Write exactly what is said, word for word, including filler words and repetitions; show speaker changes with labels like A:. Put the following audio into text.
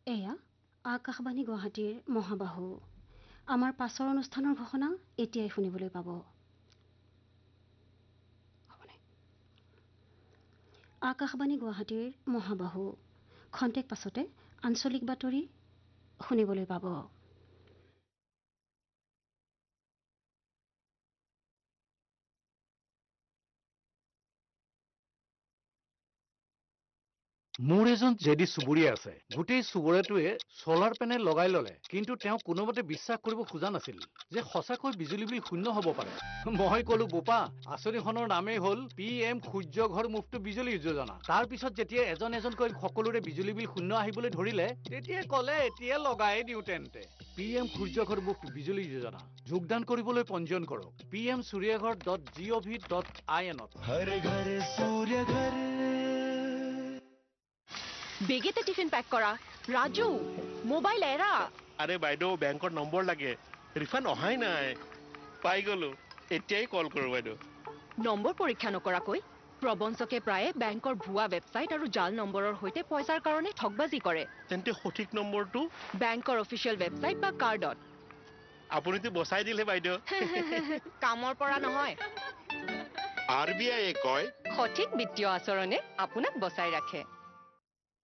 A: এয়া আকাশবাণী গুৱাহাটীৰ মহাবাহু আমাৰ পাছৰ অনুষ্ঠানৰ ঘোষণা এতিয়াই শুনিবলৈ পাব আকাশবাণী গুৱাহাটীৰ মহাবাহু খন্তেক পাছতে আঞ্চলিক বাতৰি শুনিবলৈ পাব
B: মোৰ এজন জেডি চুবুৰীয়া আছে গোটেই চুবুৰীয়াটোৱে সোলাৰ পেনেল লগাই ললে কিন্তু তেওঁ কোনোমতে বিশ্বাস কৰিব খোজা নাছিল যে সঁচাকৈ বিজুলী বিল শূন্য হ'ব পাৰে মই ক'লো বোপা আঁচনিখনৰ নামেই হ'ল পি এম সূৰ্য ঘৰ মুফ্ত বিজুলী যোজনা তাৰ পিছত যেতিয়া এজন এজনকৈ সকলোৰে বিজুলী বিল শূন্য আহিবলৈ ধৰিলে তেতিয়া ক'লে এতিয়া লগাই দিওঁ তেন্তে পি এম সূৰ্য ঘৰ মুফ্ত বিজুলী যোজনা যোগদান কৰিবলৈ পঞ্জীয়ন কৰক পি এম সূৰ্যঘৰ ডট জি অ' ভি ডট আই এনত
C: हर घर सूर्य घर
D: বেগেতে টিফিন পেক কৰা ৰাজু মোবাইল এৰা
E: আরে বাইদেউ ব্যাংকৰ নম্বৰ লাগে ৰিফাণ্ড অহাই নাই পাই গলো এতিয়াই কল কৰো বাইদেউ
D: নম্বৰ পৰীক্ষা নকৰাকৈ প্ৰবঞ্চকে প্ৰায়ে বেংকৰ ভুৱা ৱেবছাইট আৰু জাল নম্বৰৰ সৈতে পইচাৰ কাৰণে ঠগবাজি কৰে
E: তেন্তে সঠিক নম্বৰটো
D: বেংকৰ অফিচিয়েল ৱেবছাইট বা কাৰ্ডত
E: আপুনিতো বচাই দিলে বাইদেউ
D: কামৰ পৰা নহয়
E: আৰ বি আই কয়
D: সঠিক বিত্তীয় আচৰণে আপোনাক বচাই ৰাখে